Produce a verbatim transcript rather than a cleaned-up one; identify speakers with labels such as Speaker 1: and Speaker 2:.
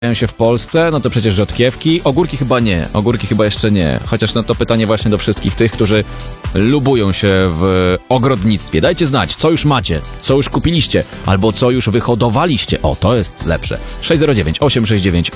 Speaker 1: się w Polsce, no to przecież rzodkiewki. Ogórki chyba nie, ogórki chyba jeszcze nie. Chociaż no to pytanie właśnie do wszystkich tych, którzy lubują się w ogrodnictwie. Dajcie znać, co już macie, co już kupiliście, albo co już wyhodowaliście. O, to jest lepsze. sześć zero dziewięć osiem sześć dziewięć